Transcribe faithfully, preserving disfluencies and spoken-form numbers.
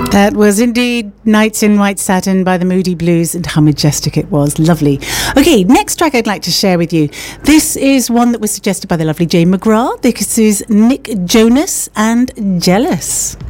That was indeed Nights in White Satin by the Moody Blues, and how majestic it was. Lovely. Okay, next track I'd like to share with you. This is one that was suggested by the lovely Jane McGrath. This is Nick Jonas and Jealous.